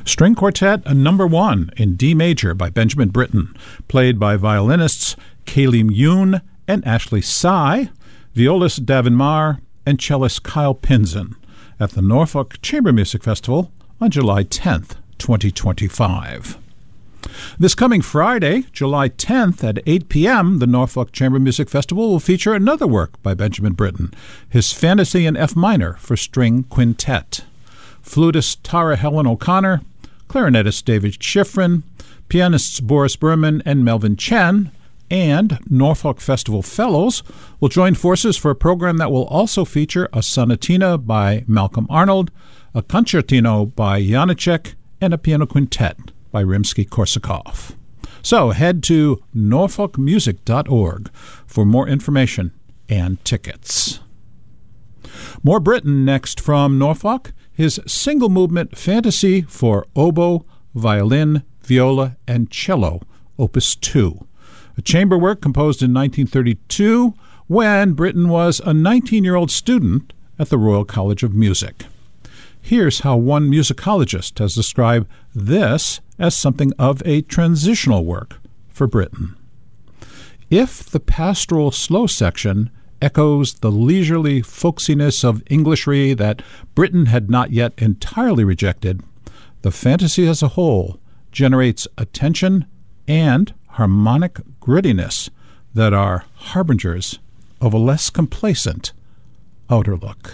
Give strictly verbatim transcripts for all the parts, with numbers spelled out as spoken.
String Quartet number one in D major by Benjamin Britten, played by violinists Kayleem Yoon and Ashley Sy, violist Davin Marr, and cellist Kyle Pinzon at the Norfolk Chamber Music Festival on July tenth, twenty twenty-five. This coming Friday, July tenth at eight p.m., the Norfolk Chamber Music Festival will feature another work by Benjamin Britten, his Fantasy in F minor for String Quintet. Flutist Tara Helen O'Connor, clarinetist David Schifrin, pianists Boris Berman and Melvin Chen, and Norfolk Festival Fellows will join forces for a program that will also feature a sonatina by Malcolm Arnold, a concertino by Janacek, and a piano quintet by Rimsky-Korsakov. So head to norfolk music dot org for more information and tickets. More Britten next from Norfolk, his single-movement Fantasy for Oboe, Violin, Viola, and Cello, Opus two, a chamber work composed in nineteen thirty-two when Britten was a nineteen-year-old student at the Royal College of Music. Here's how one musicologist has described this as something of a transitional work for Britten. If the pastoral slow section echoes the leisurely folksiness of Englishry that Britten had not yet entirely rejected, the fantasy as a whole generates a tension and harmonic grittiness that are harbingers of a less complacent outer look.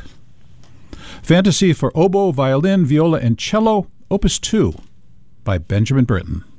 Fantasy for Oboe, Violin, Viola, and Cello, Opus two by Benjamin Britten.